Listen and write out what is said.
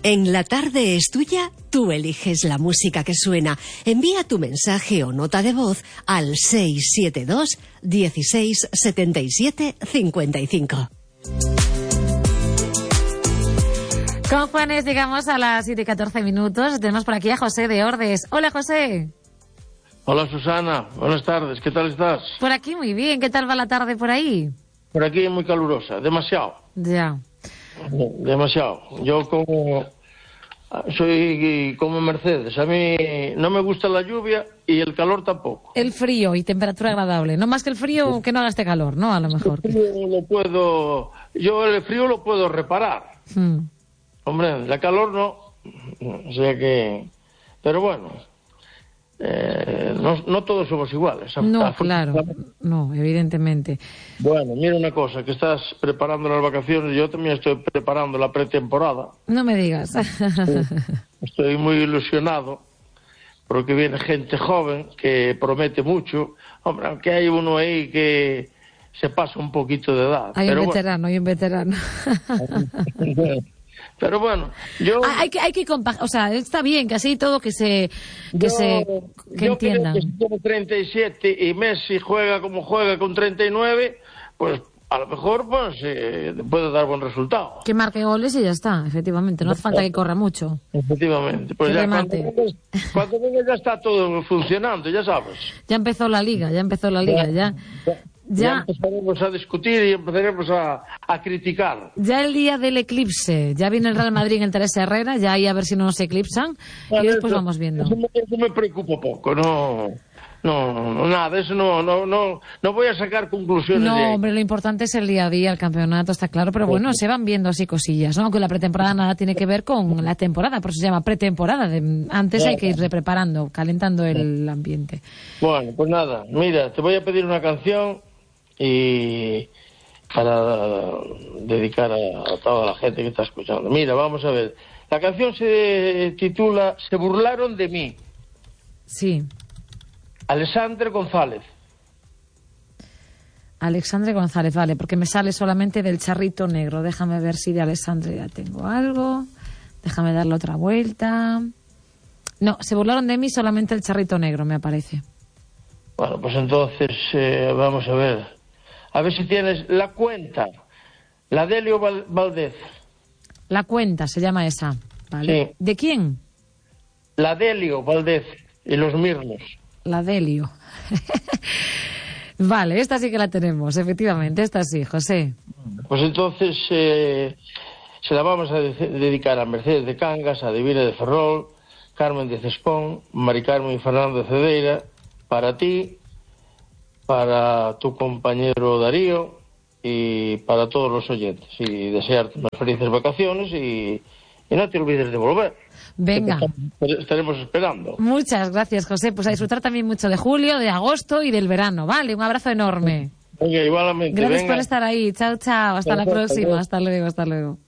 En La Tarde es Tuya, tú eliges la música que suena. Envía tu mensaje o nota de voz al 672 16 77 55. Con Juanes llegamos a las 7:14. Tenemos por aquí a José de Ordes. Hola, José. Hola, Susana. Buenas tardes. ¿Qué tal estás? Por aquí muy bien. ¿Qué tal va la tarde por ahí? Por aquí muy calurosa. Demasiado. Ya. Demasiado. Yo soy como Mercedes. A mí no me gusta la lluvia y el calor tampoco. El frío y temperatura agradable. No más que el frío, que no haga este calor, ¿no? A lo mejor. Yo el frío lo puedo reparar. Hombre, la calor no. O sea que... Pero bueno, no todos somos iguales. No, claro. No, evidentemente. Bueno, mira una cosa, que estás preparando las vacaciones, yo también estoy preparando la pretemporada. No me digas. Estoy muy ilusionado porque viene gente joven que promete mucho. Hombre, aunque hay uno ahí que se pasa un poquito de edad. Hay un veterano. Pero bueno, yo... Hay que o sea, está bien que así todo que entiendan. Creo que si tiene 37 y Messi juega como juega con 39, pues a lo mejor pues puede dar buen resultado. Que marque goles y ya está, efectivamente. No hace falta que corra mucho. Efectivamente. Pues ya cuando venga ya está todo funcionando, ya sabes. Ya empezó la liga. Ya empezaremos a discutir y empezaremos a criticar. Ya el día del eclipse, ya viene el Real Madrid en el Teresa Herrera, ya ahí a ver si no nos eclipsan, y después vamos viendo. Eso me preocupa poco, no, nada, eso no voy a sacar conclusiones. No, hombre, lo importante es el día a día, el campeonato, está claro, pero bueno, se van viendo así cosillas, ¿no? Aunque la pretemporada nada tiene que ver con la temporada, por eso se llama pretemporada, antes hay que ir preparando, calentando el ambiente. Bueno, pues nada, mira, te voy a pedir una canción y para dedicar a toda la gente que está escuchando. Mira, vamos a ver. La canción se titula Se burlaron de mí. Sí. Alexandre González. Alexandre González, vale, porque me sale solamente del Charrito Negro. Déjame ver si de Alexandre ya tengo algo. Déjame darle otra vuelta. No, Se burlaron de mí solamente el Charrito Negro, me aparece. Bueno, pues entonces vamos a ver. A ver si tienes La Cuenta. La Delio Valdés. La Cuenta se llama esa. Vale. Sí. ¿De quién? La Delio Valdés y los Mirnos. La Delio. Vale, esta sí que la tenemos, efectivamente, esta sí, José. Pues entonces se la vamos a dedicar a Mercedes de Cangas, a Divina de Ferrol, Carmen de Cespón, Mari Carmen y Fernando de Cedeira, para ti, para tu compañero Darío y para todos los oyentes. Y desearte unas felices vacaciones y no te olvides de volver. Venga. Estaremos esperando. Muchas gracias, José. Pues a disfrutar también mucho de julio, de agosto y del verano. Vale, un abrazo enorme. Venga, igualmente. Gracias por estar ahí. Chao, chao. Hasta la próxima. Hasta luego.